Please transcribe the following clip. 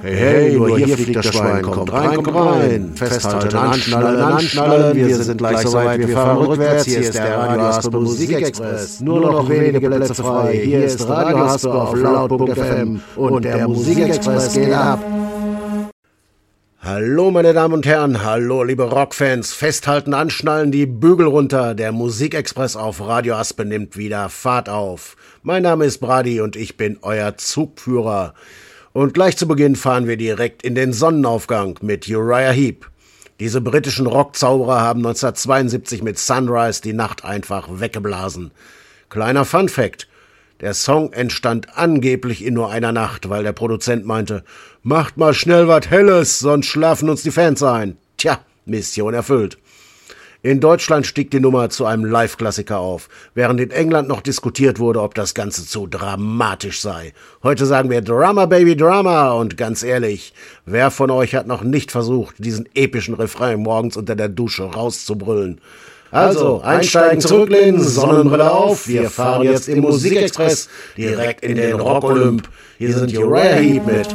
Hey, hey, nur hier fliegt das Schwein, kommt rein, festhalten, anschnallen, wir sind gleich soweit, wir fahren rückwärts, hier ist der Radio Haspe Musikexpress, nur noch wenige Plätze frei, hier ist Radio Haspe auf laut.fm und der Musikexpress geht ab. Hallo meine Damen und Herren, hallo liebe Rockfans, festhalten, anschnallen, die Bügel runter, der Musikexpress auf Radio Haspe nimmt wieder Fahrt auf. Mein Name ist Brady und ich bin euer Zugführer. Und gleich zu Beginn fahren wir direkt in den Sonnenaufgang mit Uriah Heep. Diese britischen Rockzauberer haben 1972 mit Sunrise die Nacht einfach weggeblasen. Kleiner Funfact: Der Song entstand angeblich in nur einer Nacht, weil der Produzent meinte, macht mal schnell was Helles, sonst schlafen uns die Fans ein. Tja, Mission erfüllt. In Deutschland stieg die Nummer zu einem Live-Klassiker auf, während in England noch diskutiert wurde, ob das Ganze zu dramatisch sei. Heute sagen wir Drama, Baby, Drama. Und ganz ehrlich, wer von euch hat noch nicht versucht, diesen epischen Refrain morgens unter der Dusche rauszubrüllen? Also, einsteigen, zurücklehnen, Sonnenbrille auf. Wir fahren jetzt im Musikexpress direkt in den Rock-Olymp. Hier sind Uriah Heep mit